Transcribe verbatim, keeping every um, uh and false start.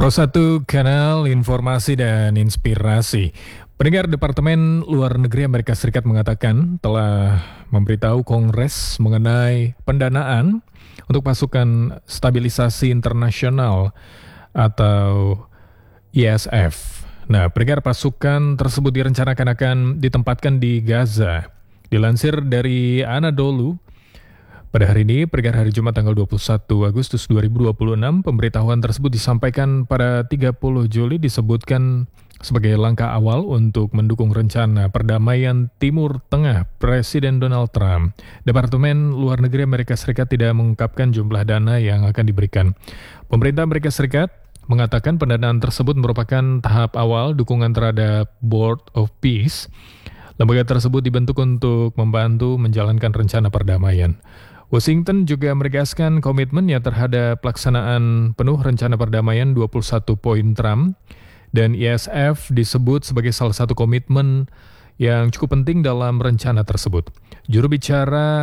Pro satu Kanal Informasi dan Inspirasi. Pendengar, Departemen Luar Negeri Amerika Serikat mengatakan telah memberitahu Kongres mengenai pendanaan untuk pasukan stabilisasi internasional atau I S F. Nah, pendengar, pasukan tersebut direncanakan akan ditempatkan di Gaza. Dilansir dari Anadolu, pada hari ini, pendengar, hari Jumat tanggal dua puluh satu Agustus dua ribu dua puluh enam, pemberitahuan tersebut disampaikan pada tiga puluh Juli, disebutkan sebagai langkah awal untuk mendukung rencana perdamaian Timur Tengah Presiden Donald Trump. Departemen Luar Negeri Amerika Serikat tidak mengungkapkan jumlah dana yang akan diberikan. Pemerintah Amerika Serikat mengatakan pendanaan tersebut merupakan tahap awal dukungan terhadap Board of Peace. Lembaga tersebut dibentuk untuk membantu menjalankan rencana perdamaian. Washington juga menegaskan komitmennya terhadap pelaksanaan penuh rencana perdamaian dua puluh satu poin Trump, dan I S F disebut sebagai salah satu komitmen yang cukup penting dalam rencana tersebut. Juru bicara